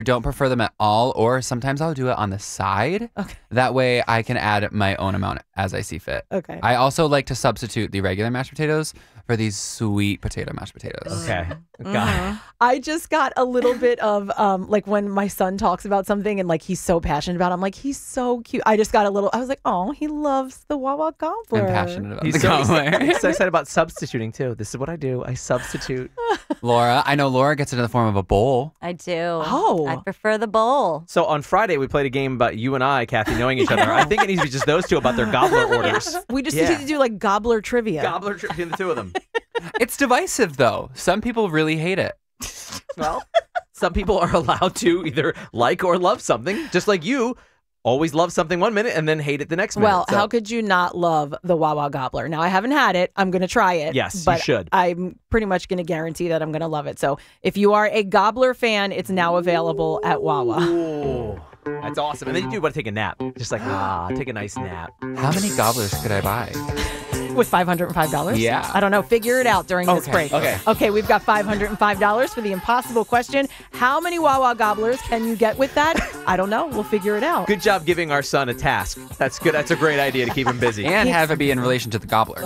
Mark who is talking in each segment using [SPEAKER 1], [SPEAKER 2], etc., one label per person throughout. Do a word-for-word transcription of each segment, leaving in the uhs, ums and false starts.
[SPEAKER 1] don't prefer them at all, or sometimes I'll do it on the side.
[SPEAKER 2] Okay.
[SPEAKER 1] That way I can add my own amount as I see fit.
[SPEAKER 2] Okay.
[SPEAKER 1] I also like to substitute the regular mashed potatoes for these sweet potato mashed potatoes.
[SPEAKER 3] Okay. Got it.
[SPEAKER 2] I just got a little bit of um like when my son talks about something and like he's so passionate about it, I'm like, he's so cute. I just got a little I was like, oh, he loves the Wawa Gobbler.
[SPEAKER 1] I'm passionate about
[SPEAKER 3] He's
[SPEAKER 1] the
[SPEAKER 3] so,
[SPEAKER 1] gobbler.
[SPEAKER 3] he's so excited about substituting too. This is what I do. I substitute.
[SPEAKER 1] Laura, I know Laura gets it in the form of a bowl.
[SPEAKER 4] I do.
[SPEAKER 2] Oh.
[SPEAKER 4] I prefer the bowl.
[SPEAKER 3] So on Friday we played a game about you and I, Kathy, knowing each other. I think it needs to be just those two about their gobbler orders.
[SPEAKER 2] We just
[SPEAKER 3] Yeah.
[SPEAKER 2] need to do like gobbler trivia.
[SPEAKER 3] Gobbler trip between the two of them.
[SPEAKER 1] It's divisive, though. Some people really hate it.
[SPEAKER 3] Well, some people are allowed to either like or love something, just like you always love something one minute and then hate it the next minute.
[SPEAKER 2] Well,
[SPEAKER 3] So-
[SPEAKER 2] how could you not love the Wawa Gobbler? Now, I haven't had it. I'm going to try it.
[SPEAKER 3] Yes, you
[SPEAKER 2] but
[SPEAKER 3] should.
[SPEAKER 2] I'm pretty much going to guarantee that I'm going to love it. So if you are a Gobbler fan, it's now available at Wawa.
[SPEAKER 3] Ooh, that's awesome. And then you do want to take a nap. Just like, ah, take a nice nap.
[SPEAKER 1] How many gobblers could I buy?
[SPEAKER 2] With five hundred five dollars?
[SPEAKER 1] Yeah.
[SPEAKER 2] I don't know. Figure it out during this
[SPEAKER 3] Okay,
[SPEAKER 2] break.
[SPEAKER 3] okay.
[SPEAKER 2] Okay, we've got five hundred five dollars for the impossible question. How many Wawa Gobblers can you get with that? I don't know. We'll figure it out.
[SPEAKER 3] Good job giving our son a task. That's good. That's a great idea to keep him busy.
[SPEAKER 1] And have it be in relation to the gobbler.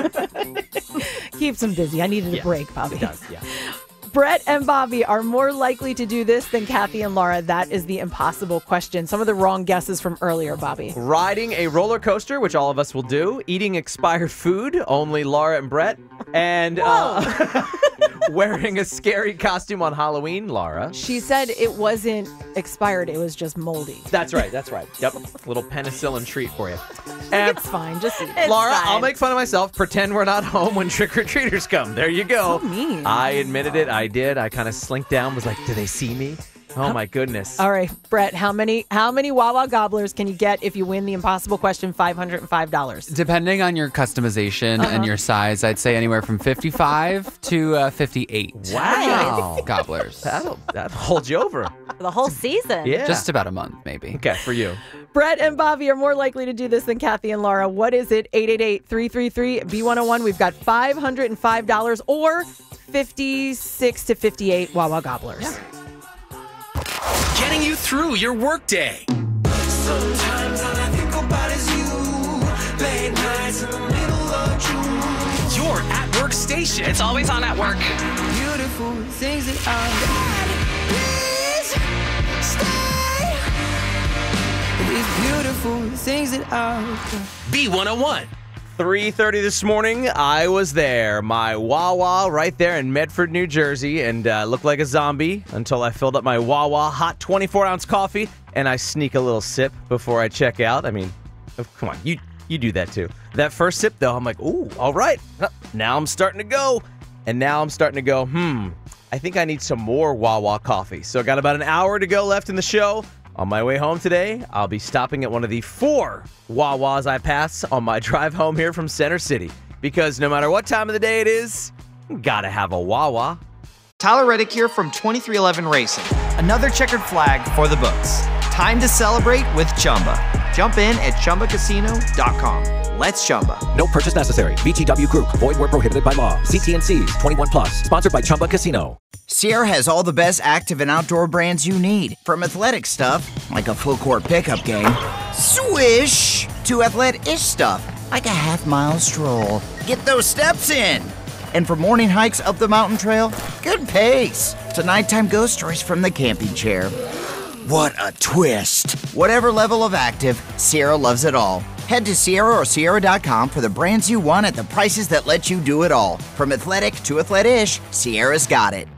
[SPEAKER 2] Keeps him busy. I needed a
[SPEAKER 3] Yeah,
[SPEAKER 2] break, Bobby.
[SPEAKER 3] It does, yeah.
[SPEAKER 2] Brett and Bobby are more likely to do this than Kathy and Laura. That is the impossible question. Some of the wrong guesses from earlier, Bobby.
[SPEAKER 3] Riding a roller coaster, which all of us will do. Eating expired food, only Laura and Brett. And uh, wearing a scary costume on Halloween, Laura.
[SPEAKER 2] She said it wasn't expired. It was just moldy.
[SPEAKER 3] That's right. That's right. Yep. Little penicillin treat for you.
[SPEAKER 2] Like,
[SPEAKER 3] And
[SPEAKER 2] it's fine. Just eat it.
[SPEAKER 3] Laura,
[SPEAKER 4] fine.
[SPEAKER 3] I'll make fun of myself. Pretend we're not home when trick-or-treaters come. There you go.
[SPEAKER 2] So mean.
[SPEAKER 3] I admitted it. I did. I kind of slinked down. Was like, do they see me? Oh my goodness.
[SPEAKER 2] All right, Brett, how many how many Wawa Gobblers can you get if you win the impossible question five hundred five dollars?
[SPEAKER 1] Depending on your customization and your size, I'd say anywhere from fifty-five to uh, fifty-eight.
[SPEAKER 3] Wow.
[SPEAKER 1] Gobblers.
[SPEAKER 3] That'll that holds you over.
[SPEAKER 4] The whole season.
[SPEAKER 3] Yeah.
[SPEAKER 1] Just about a month, maybe.
[SPEAKER 3] Okay, for you.
[SPEAKER 2] Brett and Bobby are more likely to do this than Kathy and Laura. What is it? eight eight eight, three three three, B one oh one. We've got five hundred five dollars or fifty-six to fifty-eight Wawa Gobblers.
[SPEAKER 1] Yeah.
[SPEAKER 5] Getting you through your workday.
[SPEAKER 6] Sometimes all I think about is you. Late nights in the middle of June.
[SPEAKER 5] Your at work station.
[SPEAKER 7] It's always on at work.
[SPEAKER 6] Beautiful things that are. Please stay. These beautiful things that are.
[SPEAKER 5] B one oh one.
[SPEAKER 3] three thirty this morning, I was there. My Wawa right there in Medford, New Jersey, and uh, looked like a zombie until I filled up my Wawa hot twenty-four ounce coffee, and I sneak a little sip before I check out. I mean, oh, come on, you you do that too. That first sip, though, I'm like, ooh, all right. Now I'm starting to go. And now I'm starting to go, hmm, I think I need some more Wawa coffee. So I got about an hour to go left in the show. On my way home today, I'll be stopping at one of the four Wawas I pass on my drive home here from Center City. Because no matter what time of the day it is, gotta have a Wawa.
[SPEAKER 8] Tyler Reddick here from twenty-three eleven Racing. Another checkered flag for the books. Time to celebrate with Chumba. Jump in at Chumba Casino dot com. Let's Chumba.
[SPEAKER 9] No purchase necessary. V G W Group. Void where prohibited by law. See T and C's. twenty-one plus. Sponsored by Chumba Casino.
[SPEAKER 8] Sierra has all the best active and outdoor brands you need. From athletic stuff, like a full court pickup game, swish, to athletic-ish stuff, like a half mile stroll. Get those steps in. And for morning hikes up the mountain trail, good pace. To nighttime ghost stories from the camping chair. What a twist. Whatever level of active, Sierra loves it all. Head to Sierra or Sierra dot com for the brands you want at the prices that let you do it all. From athletic to athletic-ish, Sierra's got it.